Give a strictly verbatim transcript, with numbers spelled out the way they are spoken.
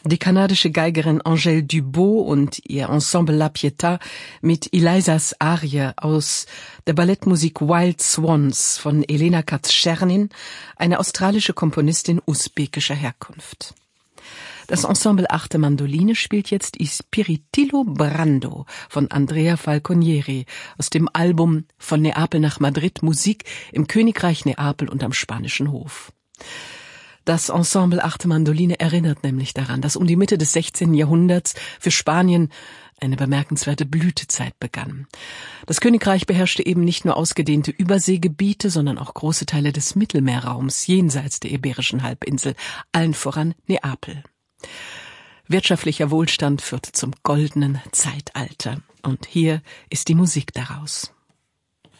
Die kanadische Geigerin Angèle Dubois und ihr Ensemble La Pietà mit Eliasas Arie aus der Ballettmusik Wild Swans von Elena Katz-Czernin, eine australische Komponistin usbekischer Herkunft. Das Ensemble Achte Mandoline spielt jetzt I Spiritillo Brando von Andrea Falconieri aus dem Album Von Neapel nach Madrid, Musik im Königreich Neapel und am spanischen Hof. Das Ensemble Achte Mandoline erinnert nämlich daran, dass um die Mitte des sechzehnten Jahrhunderts für Spanien eine bemerkenswerte Blütezeit begann. Das Königreich beherrschte eben nicht nur ausgedehnte Überseegebiete, sondern auch große Teile des Mittelmeerraums jenseits der Iberischen Halbinsel, allen voran Neapel. Wirtschaftlicher Wohlstand führte zum goldenen Zeitalter. Und hier ist die Musik daraus.